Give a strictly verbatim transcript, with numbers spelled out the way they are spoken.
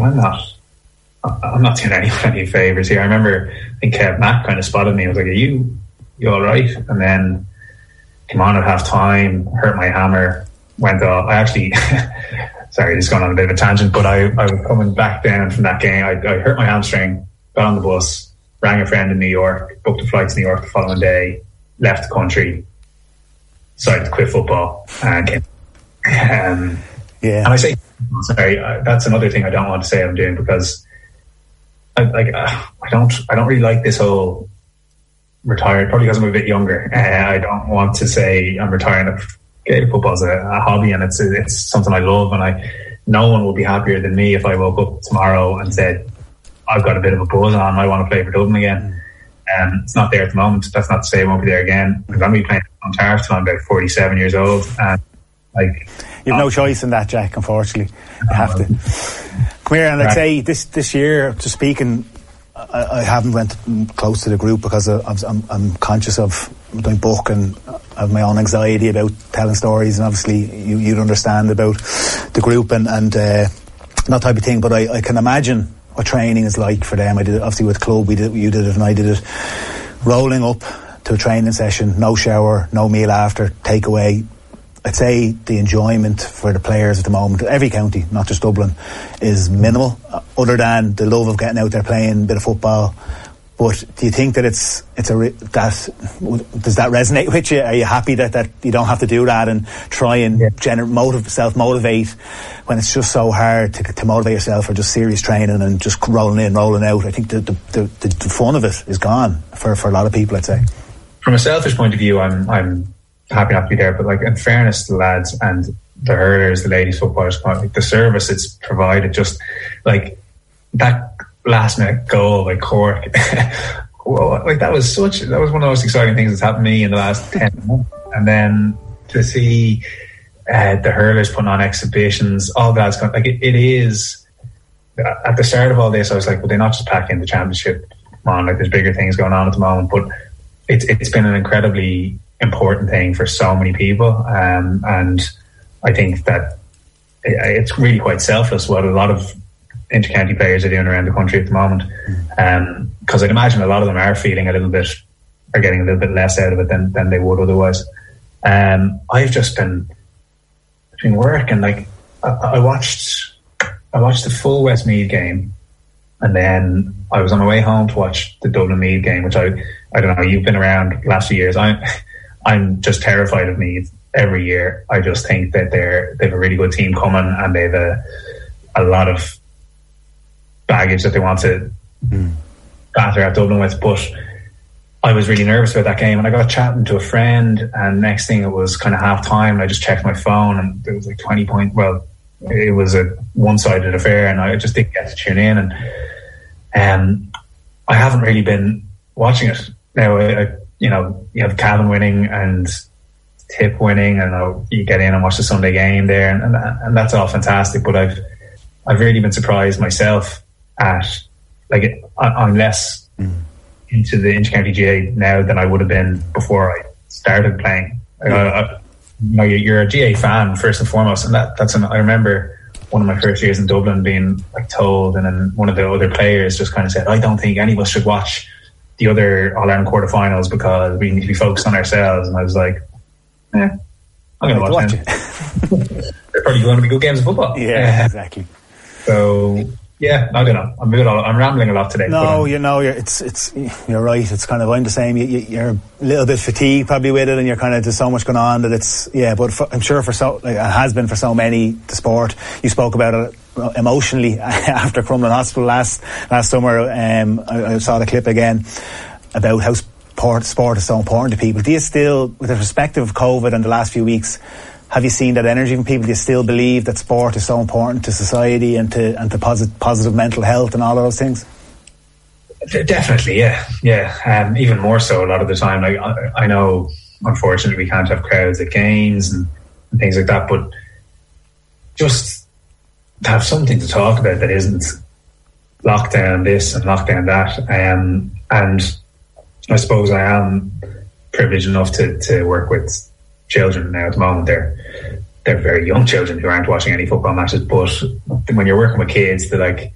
I'm not, I'm not doing anyone any favours here. I remember, I think Kev Mack kind of spotted me. I was like, are you, you all right? And then came on at half time, hurt my hammer, went off. I actually, sorry, this is going on a bit of a tangent, but I, I was coming back down from that game. I, I hurt my hamstring, got on the bus, rang a friend in New York, booked a flight to New York the following day, left the country, decided to quit football, and came. Um, yeah. And I say, sorry, uh, that's another thing I don't want to say I'm doing, because I, like uh, I don't, I don't really like this whole retired. Probably because I'm a bit younger. Uh, I don't want to say I'm retiring. Gaelic football is a, a hobby, and it's it's something I love, and I no one would be happier than me if I woke up tomorrow and said, I've got a bit of a buzz on, I want to play for Dublin again. Um, it's not there at the moment. That's not to say it won't be there again. I'm going to be playing on Tarf till I'm about forty-seven years old, and like you've no choice in that, Jack, unfortunately. You have to. Come here, and I'd say this this year, just speaking, I, I haven't went close to the group because I, I'm, I'm conscious of my book, and I have my own anxiety about telling stories, and obviously you, you'd understand about the group and, and uh, that type of thing, but I, I can imagine what training is like for them. I did it obviously with club, we did, you did it and I did it, rolling up to a training session, no shower, no meal after, takeaway. I'd say the enjoyment for the players at the moment, every county, not just Dublin, is minimal, other than the love of getting out there playing a bit of football. But do you think that it's it's a that does that resonate with you? Are you happy that, that you don't have to do that and try and yeah. gener- motiv- self-motivate when it's just so hard to, to motivate yourself for just serious training and just rolling in, rolling out? I think the the, the the fun of it is gone for, for a lot of people, I'd say. From a selfish point of view, I'm I'm happy not to be there, but like in fairness to the lads and the hurlers, the ladies footballers, like the service it's provided, just like that last minute goal by Cork, well, like that was such that was one of the most exciting things that's happened to me in the last ten months. And then to see uh, the hurlers putting on exhibitions, all that's like it, it is. At the start of all this, I was like, well, they're not just packing the championship on, like there's bigger things going on at the moment, but it's it's been an incredibly important thing for so many people, um, and I think that it, it's really quite selfless what a lot of inter-county players are doing around the country at the moment, because um, I'd imagine a lot of them are feeling a little bit, are getting a little bit less out of it than, than they would otherwise. Um, I've just been between work and like I, I watched I watched the full Westmeath game, and then I was on my way home to watch the Dublin Meath game, which I I don't know, you've been around the last few years. I'm I'm just terrified of Meath every year. I just think that they're they've a really good team coming, and they've a a lot of baggage that they want to mm. batter at Dublin with. But I was really nervous about that game, and I got chatting to a friend, and next thing it was kind of half time, and I just checked my phone and there was like twenty point well it was a one-sided affair, and I just didn't get to tune in, and um, I haven't really been watching it now. I, I, you know, you have Cavan winning and Tip winning, and uh, you get in and watch the Sunday game there, and, and, and that's all fantastic, but I've I've really been surprised myself at, like, I'm less mm. into the inter-county G A now than I would have been before I started playing. Mm. Uh, you know, you're a G A fan first and foremost, and that that's an, I remember one of my first years in Dublin being like told, and then one of the other players just kind of said, I don't think any of us should watch the other All-Ireland quarterfinals because we need to be focused on ourselves. And I was like, eh, I'm going to watch them. They're probably going to be good games of football. Yeah, exactly. So yeah, I don't know. I'm a bit, I'm rambling a lot today. No, you know, you're, it's it's you're right. It's kind of, I'm the same. You, you're a little bit fatigued probably with it, and you're kind of, there's so much going on that it's yeah. But for, I'm sure for so like it has been for so many the sport. You spoke about it emotionally after Crumlin Hospital last last summer. Um, I, I saw the clip again about how sport sport is so important to people. Do you still, with the perspective of COVID and the last few weeks, have you seen that energy from people? Do you still believe that sport is so important to society and to and to posit- positive mental health and all of those things? Definitely, yeah, yeah. Um, even more so a lot of the time. Like I, I know, unfortunately, we can't have crowds at games and, and things like that. But just to have something to talk about that isn't lockdown this and lockdown that. Um, and I suppose I am privileged enough to to work with children now at the moment. They're they're very young children who aren't watching any football matches, but when you're working with kids, they're like